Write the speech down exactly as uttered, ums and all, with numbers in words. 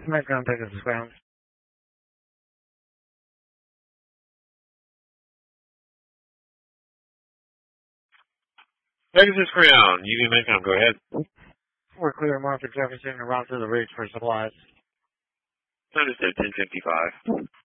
Micron Pegasus ground. Pegasus ground. U V Micron, go ahead. We're clear Martha Jefferson and route to the ridge for supplies. Understood, ten fifty-five.